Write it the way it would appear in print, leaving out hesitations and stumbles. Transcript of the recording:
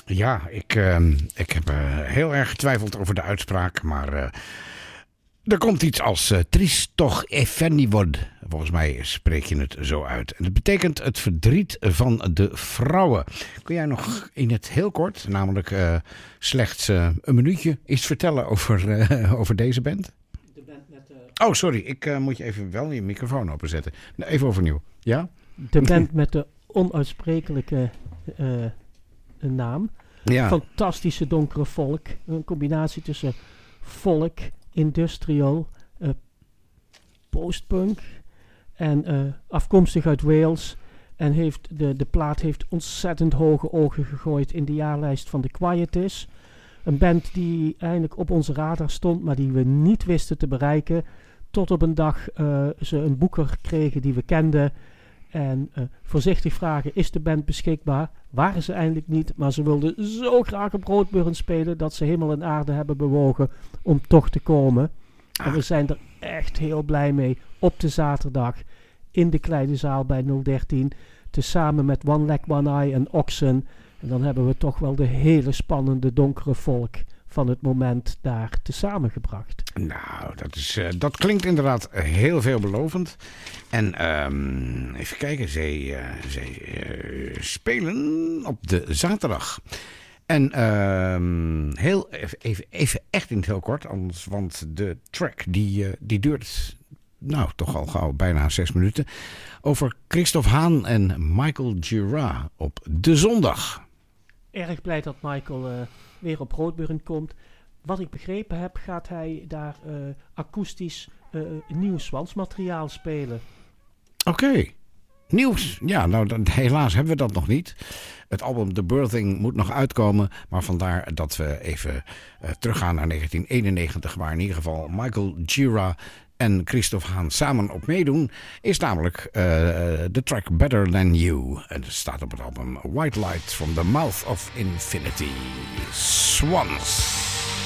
Ja, ik heb heel erg getwijfeld over de uitspraak, maar er komt iets als Tristoch Effendivod. Volgens mij spreek je het zo uit. En dat betekent het verdriet van de vrouwen. Kun jij nog in het heel kort, namelijk slechts een minuutje, iets vertellen over deze band? De band met Oh, sorry, ik moet je even wel je microfoon openzetten. Even overnieuw, ja? de band met de onuitsprekelijke naam. Ja. Fantastische donkere folk. Een combinatie tussen folk, industrial, postpunk en afkomstig uit Wales. En de plaat heeft ontzettend hoge ogen gegooid in de jaarlijst van The Quietus. Een band die eigenlijk op onze radar stond, maar die we niet wisten te bereiken. Tot op een dag ze een boeker kregen die we kenden. En voorzichtig vragen, is de band beschikbaar? Waren ze eigenlijk niet, maar ze wilden zo graag op Roodburn spelen dat ze hemel en aarde hebben bewogen om toch te komen. En we zijn er echt heel blij mee op de zaterdag in de kleine zaal bij 013. Tezamen met One Leg, One Eye en Oxen. En dan hebben we toch wel de hele spannende donkere volk van het moment daar tezamen gebracht. Nou, dat klinkt inderdaad heel veelbelovend. En even kijken, zij spelen op de zaterdag. En heel even echt in het heel kort, want de track die duurt toch al gauw bijna 6 minuten. Over Christophe Haan en Michael Gira op de zondag. Erg blij dat Michael weer op Roodburn komt. Wat ik begrepen heb, gaat hij daar akoestisch nieuw zwansmateriaal spelen. Oké. Nieuws. Ja, helaas hebben we dat nog niet. Het album The Birthing moet nog uitkomen. Maar vandaar dat we even teruggaan naar 1991. Waar in ieder geval Michael Gira en Christophe Haan samen op meedoen. Is namelijk de track Better Than You. En het staat op het album White Light from the Mouth of Infinity. Swans.